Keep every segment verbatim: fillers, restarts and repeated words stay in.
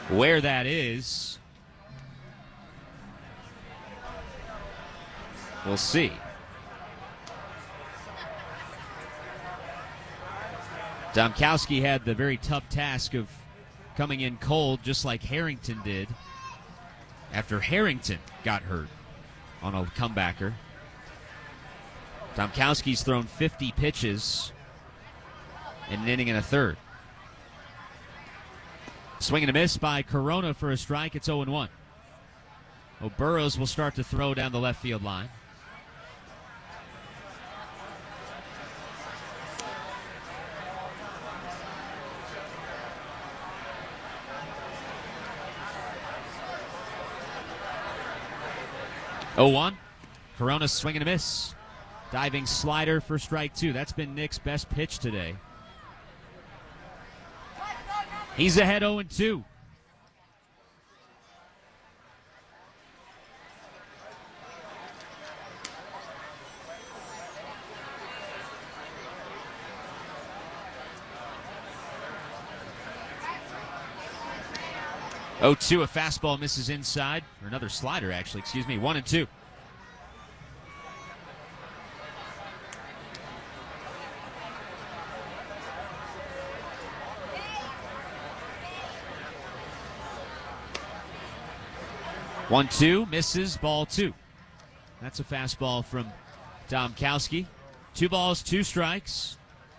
Where that is, we'll see. Domkowski had the very tough task of coming in cold, just like Harrington did, after Harrington got hurt on a comebacker. Domkowski's thrown fifty pitches in an inning and a third. Swing and a miss by Corona for a strike. It's oh and one. Oh, Burrows will start to throw down the left field line. oh one. Corona swing and a miss. Diving slider for strike two. That's been Nick's best pitch today. He's ahead oh and two. oh two, a fastball misses inside. Or another slider, actually. Excuse me. one and two. one two, misses, ball two. That's a fastball from Domkowski. Two balls, two strikes.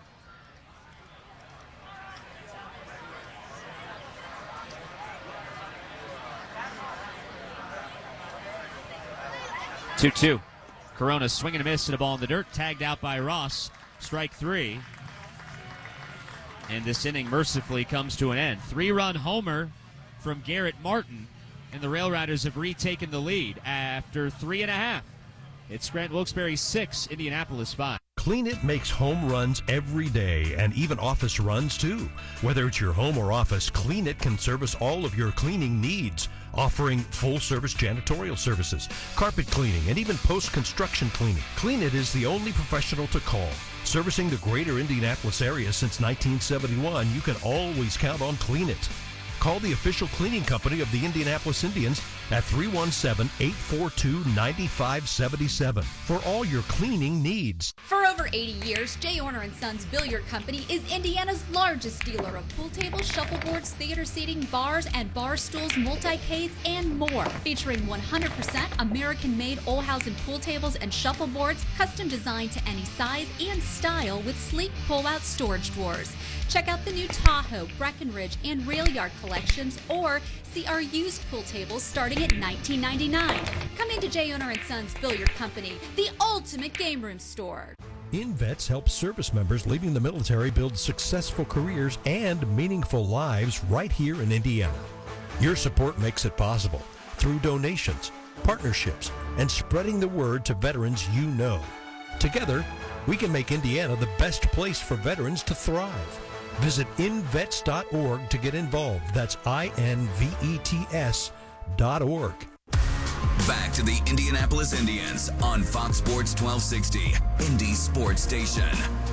two two. Corona swinging a miss and a ball in the dirt. Tagged out by Ross. Strike three. And this inning mercifully comes to an end. Three-run homer from Garrett Martin. And the Rail Riders have retaken the lead after three and a half. It's Scranton Wilkes-Barre six, Indianapolis five. Clean It makes home runs every day and even office runs too. Whether it's your home or office, Clean It can service all of your cleaning needs, offering full-service janitorial services, carpet cleaning, and even post-construction cleaning. Clean It is the only professional to call. Servicing the greater Indianapolis area since nineteen seventy-one, you can always count on Clean It. Call the official cleaning company of the Indianapolis Indians at three one seven, eight four two, nine five seven seven for all your cleaning needs. For over eighty years, Jay Orner and Sons Billiard Company is Indiana's largest dealer of pool tables, shuffleboards, theater seating, bars and bar stools, multi-cades, and more. Featuring one hundred percent American-made Olhausen pool tables and shuffleboards, custom designed to any size and style with sleek pull-out storage drawers. Check out the new Tahoe, Breckenridge, and Rail Yard collections, or see our used pool tables starting at nineteen ninety-nine. Come into Jay Orner and Sons Billiard Company, the ultimate game room store. InVets helps service members leaving the military build successful careers and meaningful lives right here in Indiana. Your support makes it possible through donations, partnerships, and spreading the word to veterans you know. Together, we can make Indiana the best place for veterans to thrive. Visit invets dot org to get involved. That's I N V E T S dot org. Back to the Indianapolis Indians on Fox Sports twelve sixty, Indy Sports Station.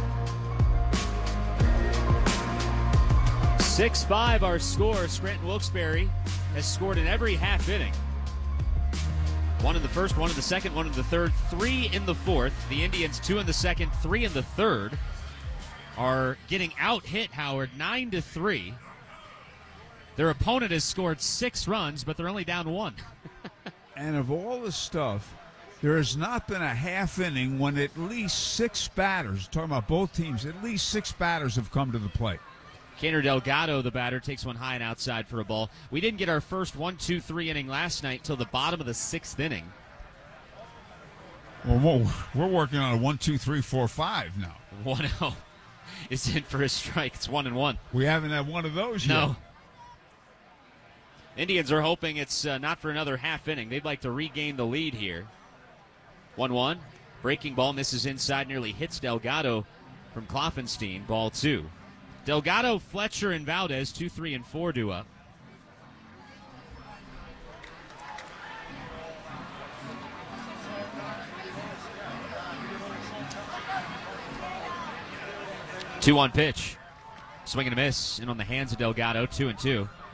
six five our score. Scranton Wilkes-Barre has scored in every half inning. One in the first, one in the second, one in the third, three in the fourth. The Indians two in the second, three in the third, are getting out-hit, Howard, nine to three. Their opponent has scored six runs, but they're only down one. And of all the stuff, there has not been a half inning when at least six batters, talking about both teams, at least six batters have come to the plate. Kaner Delgado, the batter, takes one high and outside for a ball. We didn't get our first one two three inning last night till the bottom of the sixth inning. Well, we're working on a one, two, three, four, five now. one oh is in for a strike. It's one and one. We haven't had one of those yet. No. Indians are hoping it's uh, not for another half inning. They'd like to regain the lead here. one one. Breaking ball misses inside, nearly hits Delgado from Kloffenstein. Ball two. Delgado, Fletcher, and Valdez, two, three, and four do up. two one pitch. Swing and a miss, and on the hands of Delgado, two and two.